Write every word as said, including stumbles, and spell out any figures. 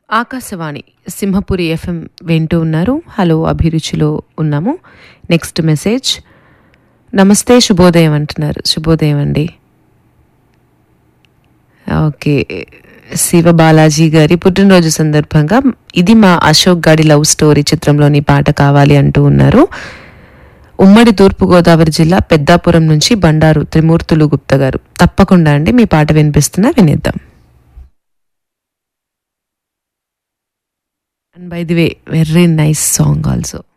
Akashvani Simhapuri FM వింటూ ఉన్నారు. Hello అభిరుచిలో ఉన్నాము. నెక్స్ట్ మెసేజ్, నమస్తే శుభోదయం అంటున్నారు. శుభోదయం అండి. ఓకే, శివ బాలాజీ గారి పుట్టినరోజు సందర్భంగా ఇది మా అశోక్ గాడి లవ్ స్టోరీ చిత్రంలోని పాట కావాలి అంటూ ఉన్నారు. ఉమ్మడి తూర్పుగోదావరి జిల్లా పెద్దాపురం నుంచి బండారు త్రిమూర్తులు గుప్తా గారు. తప్పకుండా అండి, మీ పాట వినిపిస్తున్నా, వినేద్దాం. And by the way, very nice song also.